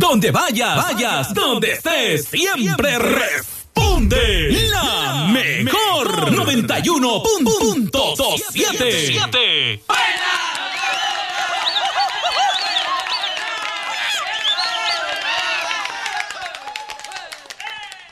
Donde vayas, donde estés, siempre responde la mejor 91.7.